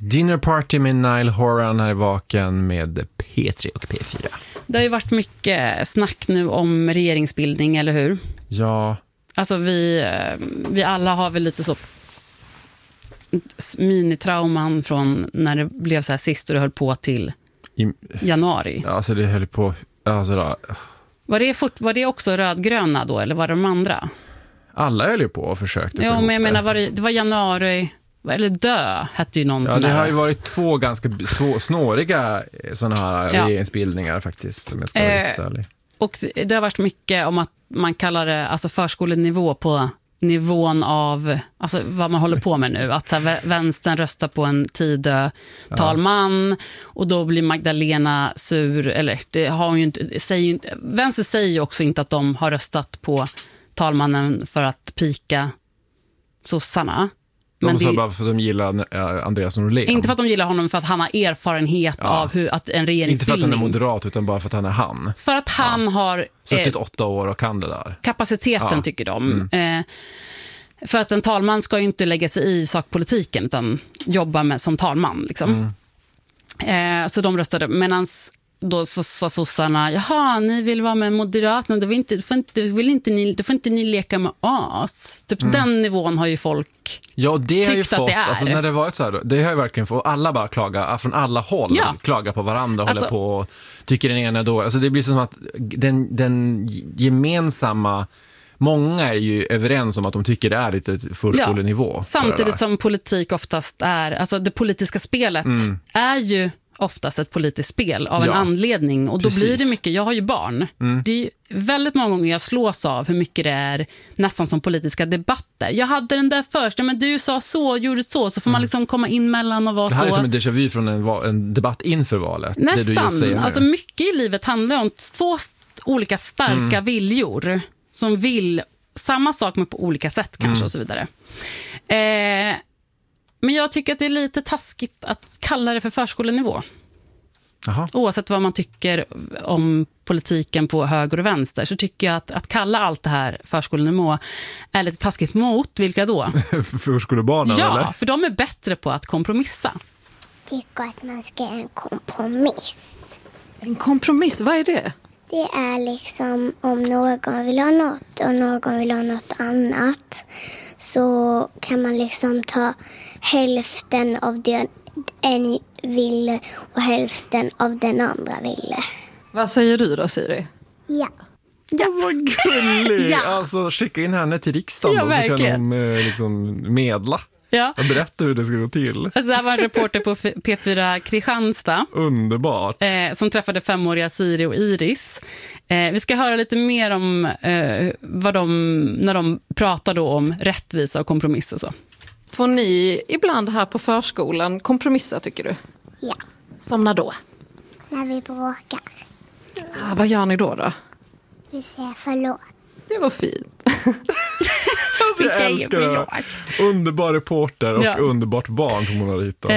Dinner Party med Niall Horan här i Vaken med P3 och P4. Det har ju varit mycket snack nu om regeringsbildning, eller hur? Ja. Alltså vi alla har väl lite så minitrauman från när det blev så här sist och det höll på till januari. Ja, alltså det höll på... Alltså då. Var det också rödgröna då, eller var det de andra? Alla höll ju på och försökte. Ja, men jag menar, det var januari... Eller dö hette ju någon. Ja, det har ju varit 2 ganska snåriga sådana här regeringsbildningar faktiskt, om jag ska vara riktigt ärlig. Och det har varit mycket om att man kallar det alltså förskolenivå på nivån av alltså vad man håller på med nu. Att så här, vänstern röstar på en Tidö-talman och då blir Magdalena sur. Eller det har hon ju inte, vänster säger ju också inte att de har röstat på talmannen för att pika sossarna. De sa bara för att de gillar Andreas Norlén. Inte för att de gillar honom, för att han har erfarenhet av att en regeringsbildning... Inte för att han är moderat, utan bara för att han är han. För att han har... suttit 8 år och kan det där. Kapaciteten tycker de. För att en talman ska ju inte lägga sig i sakpolitiken, utan jobba som talman. Liksom. Så de röstade. Medan då så sa sossarna, jaha, ni vill vara med Moderaterna, då får inte ni leka med oss. Typ den nivån har ju folk det har ju fått, att det är. Alltså när det varit så här, det har ju verkligen fått alla bara klaga från alla håll, klaga på varandra, hålla på och tycker den ena då. Alltså det blir som att den gemensamma, många är ju överens om att de tycker det är lite förskolenivå. Samtidigt som politik oftast är, alltså det politiska spelet är ju oftast ett politiskt spel av en anledning, och då blir det mycket, jag har ju barn, det är ju väldigt många gånger jag slås av hur mycket det är nästan som politiska debatter. Jag hade den där först, men du sa så, gjorde så får man liksom komma in mellan och vara så. Det här är som en déjà vu från en debatt inför valet. Nästan, det du just säger nu. Alltså mycket i livet handlar om 2 olika starka viljor som vill samma sak men på olika sätt kanske och så vidare. Men jag tycker att det är lite taskigt att kalla det för förskolenivå. Aha. Oavsett vad man tycker om politiken på höger och vänster, så tycker jag att kalla allt det här förskolenivå är lite taskigt mot vilka då? Förskolebarnen, eller? Ja, för de är bättre på att kompromissa. Jag tycker att man ska ha en kompromiss. En kompromiss, vad är det? Det är liksom om någon vill ha något och någon vill ha något annat, så kan man liksom ta hälften av det en ville och hälften av den andra ville. Vad säger du då, Siri? Ja. Vad gullig! Alltså skicka in henne till riksdagen och så kan de liksom medla. Och berätta hur det ska gå till. Alltså, det här var en reporter på P4 Kristianstad. Underbart. Som träffade 5-åriga Siri och Iris. Vi ska höra lite mer om när de pratar då om rättvisa och kompromiss och så. Får ni ibland här på förskolan kompromissa, tycker du? Ja. Som när då? När vi bråkar. Vad gör ni då? Vi säger förlåt. Det var fint. Jag älskar det. Underbar reporter och underbart barn som hon har hittat.